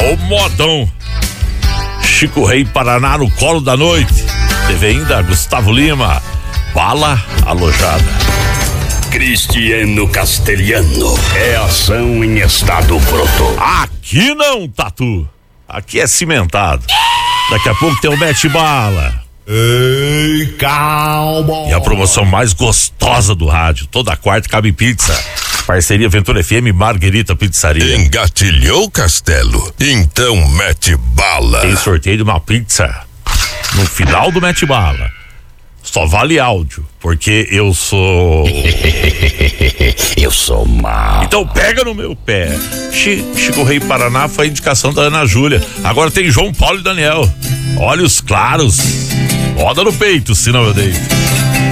O modão. Chico Rei Paraná no colo da noite. TV ainda Gustavo Lima. Bala alojada. Cristiano Castelhano. É ação em estado bruto. Aqui não, Tatu. Aqui é cimentado. Daqui a pouco tem o Mete Bala. Ei, calma. E a promoção mais gostosa do rádio. Toda quarta cabe pizza. Parceria Ventura FM Marguerita Pizzaria. Engatilhou, Castelo? Então mete bala. Tem sorteio de uma pizza no final do Mete Bala. Só vale áudio, porque eu sou... Eu sou mal. Então pega no meu pé. Chico Rei Paraná foi a indicação da Ana Júlia. Agora tem João Paulo e Daniel. Olhos claros. Roda no peito, senão eu deito.